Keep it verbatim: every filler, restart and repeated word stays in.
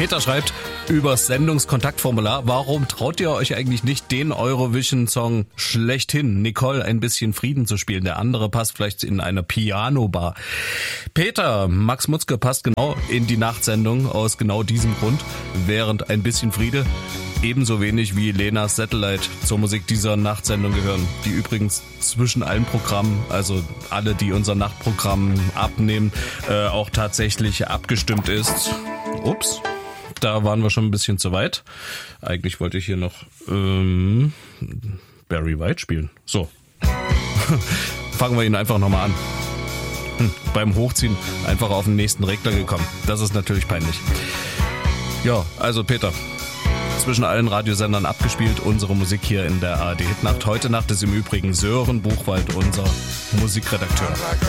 Peter schreibt übers Sendungskontaktformular, warum traut ihr euch eigentlich nicht, den Eurovision-Song schlechthin, Nicole, ein bisschen Frieden zu spielen? Der andere passt vielleicht in eine Piano-Bar. Peter, Max Mutzke passt genau in die Nachtsendung aus genau diesem Grund, während ein bisschen Friede ebenso wenig wie Lenas Satellite zur Musik dieser Nachtsendung gehören, die übrigens zwischen allen Programmen, also alle, die unser Nachtprogramm abnehmen, äh, auch tatsächlich abgestimmt ist. Ups, da waren wir schon ein bisschen zu weit. Eigentlich wollte ich hier noch ähm, Barry White spielen. So, fangen wir ihn einfach nochmal an. Hm, beim Hochziehen einfach auf den nächsten Regler gekommen. Das ist natürlich peinlich. Ja, also Peter, zwischen allen Radiosendern abgespielt, unsere Musik hier in der A R D Hitnacht. Heute Nacht ist im Übrigen Sören Buchwald unser Musikredakteur.